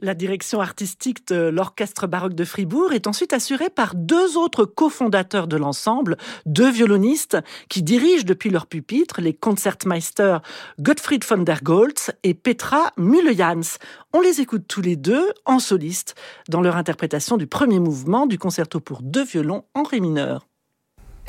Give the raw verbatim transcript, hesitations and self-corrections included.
La direction artistique de l'Orchestre baroque de Fribourg est ensuite assurée par deux autres cofondateurs de l'ensemble, deux violonistes qui dirigent depuis leur pupitre, les Concertmeister Gottfried von der Goltz et Petra Müllejans. On les écoute tous les deux en soliste dans leur interprétation du premier mouvement du concerto pour deux violons en ré mineur.